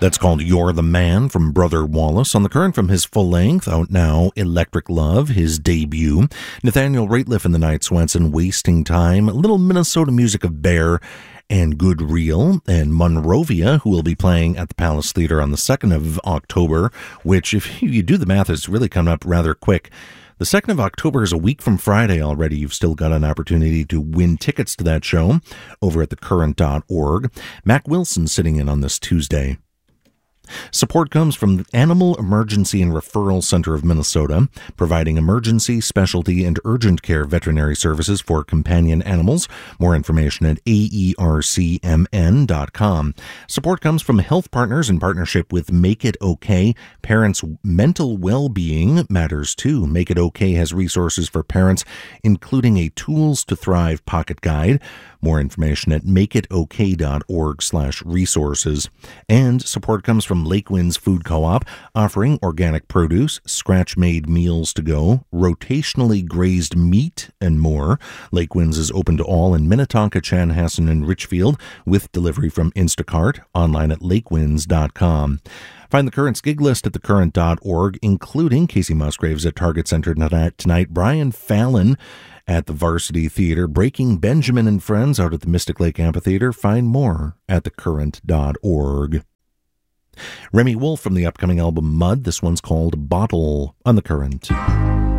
That's called You're the Man from Brother Wallace. On the Current from his full length, out now, Electric Love, his debut. Nathaniel Rateliff and the Night Swenson, Wasting Time. A little Minnesota music of Bear and Good Reel, and Monrovia, who will be playing at the Palace Theatre on the 2nd of October, which, if you do the math, is really coming up rather quick. The 2nd of October is a week from Friday already. You've still got an opportunity to win tickets to that show over at thecurrent.org. Mac Wilson sitting in on this Tuesday. Support comes from the Animal Emergency and Referral Center of Minnesota, providing emergency, specialty, and urgent care veterinary services for companion animals. More information at aercmn.com. Support comes from Health Partners in partnership with Make It OK. Parents' mental well-being matters too. Make It OK has resources for parents, including a Tools to Thrive pocket guide. More information at makeitok.org/resources. And support comes from Lake Winds Food Co-op, offering organic produce, scratch-made meals to go, rotationally grazed meat, and more. Lake Winds is open to all in Minnetonka, Chanhassen, and Richfield, with delivery from Instacart, online at lakewinds.com. Find the Current's gig list at thecurrent.org, including Casey Musgraves at Target Center tonight, Brian Fallon at the Varsity Theater, Breaking Benjamin and Friends out at the Mystic Lake Amphitheater. Find more at thecurrent.org. Remy Wolf from the upcoming album Mud. This one's called Bottle on The Current.